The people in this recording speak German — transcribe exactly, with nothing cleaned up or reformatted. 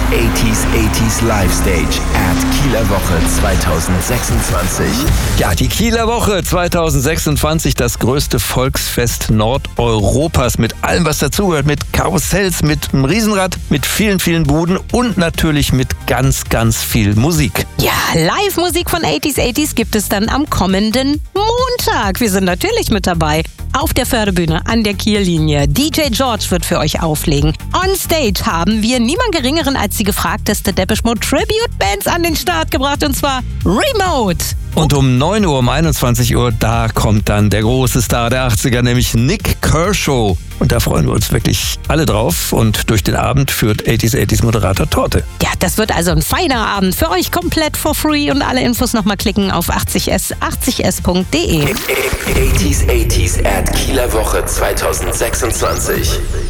achtziger achtziger Live Stage at Kieler Woche zweitausendsechsundzwanzig. Ja, die Kieler Woche zweitausendsechsundzwanzig, das größte Volksfest Nordeuropas mit allem, was dazugehört, mit Karussells, mit einem Riesenrad, mit vielen, vielen Buden und natürlich mit ganz, ganz viel Musik. Ja, Live-Musik von achtziger achtziger gibt es dann am kommenden Montag. Wir sind natürlich mit dabei. Auf der Förderbühne an der Kiellinie. D J George wird für euch auflegen. On Stage haben wir niemand Geringeren als die gefragteste Depeche Mode Tribute Bands an den Start gebracht, und zwar Remote. Und um neun Uhr, um einundzwanzig Uhr, da kommt dann der große Star der achtziger, nämlich Nik Kershaw. Und da freuen wir uns wirklich alle drauf. Und durch den Abend führt achtziger achtziger Moderator Torte. Ja, das wird also ein feiner Abend für euch, komplett for free. Und alle Infos nochmal klicken auf achtzig s achtzig s punkt de. achtziger achtziger at Kieler Woche zweitausendsechsundzwanzig.